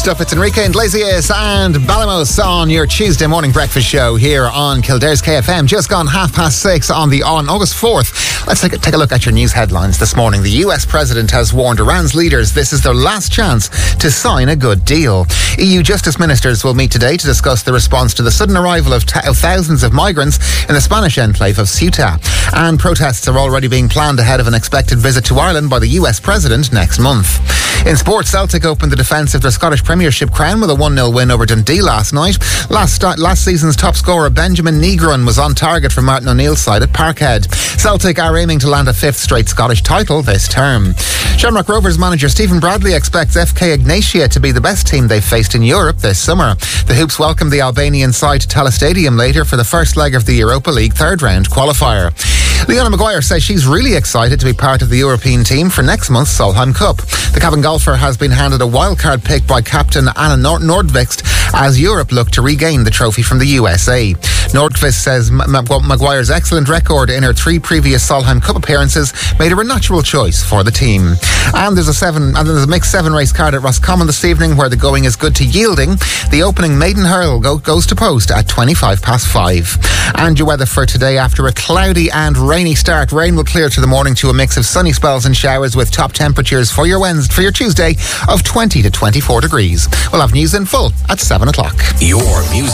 stuff. It's Enrique Iglesias and Balamos on your Tuesday morning breakfast show here on Kildare's KFM. Just gone 6:30 on August 4th. Let's take a look at your news headlines this morning. The US president has warned Iran's leaders this is their last chance to sign a good deal. EU justice ministers will meet today to discuss the response to the sudden arrival of thousands of migrants in the Spanish enclave of Ceuta. And protests are already being planned ahead of an expected visit to Ireland by the US president next month. In sports, Celtic opened the defence of their Scottish Premiership crown with a 1-0 win over Dundee last night. Last season's top scorer Benjamin Negron was on target for Martin O'Neill's side at Parkhead. Celtic are aiming to land a fifth straight Scottish title this term. Shamrock Rovers manager Stephen Bradley expects FK Ignatia to be the best team they've faced in Europe this summer. The Hoops welcomed the Albanian side to Tala Stadium later for the first leg of the Europa League third round qualifier. Leona Maguire says she's really excited to be part of the European team for next month's Solheim Cup. The Cavan golfer has been handed a wildcard pick by captain Anna Nordqvist as Europe look to regain the trophy from the USA. Nordqvist says Maguire's excellent record in her 3 previous Solheim Cup appearances made her a natural choice for the team. And there's a mixed 7-race card at Roscommon this evening where the going is good to Yielding. The opening maiden hurl goes to post at 5:25. And your weather for today: after a cloudy and rainy start, rain will clear through the morning to a mix of sunny spells and showers with top temperatures for your Tuesday of 20 to 24 degrees. We'll have news in full at 7 o'clock. Your music